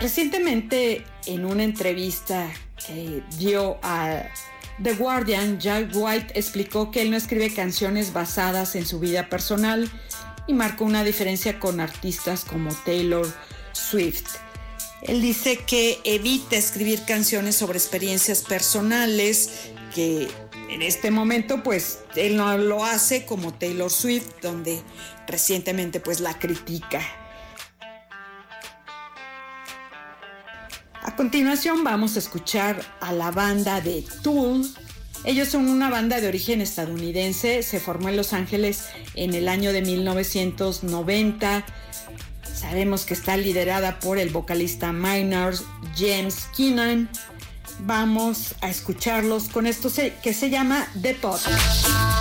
Recientemente, en una entrevista que dio a The Guardian, Jack White explicó que él no escribe canciones basadas en su vida personal y marcó una diferencia con artistas como Taylor Swift. Él dice que evita escribir canciones sobre experiencias personales, que en este momento pues él no lo hace como Taylor Swift, donde recientemente pues la critica. A continuación vamos a escuchar a la banda de Tool. Ellos son una banda de origen estadounidense, se formó en Los Ángeles en el año de 1990. Sabemos que está liderada por el vocalista Maynard James Keenan. Vamos a escucharlos con esto que se llama The Pot.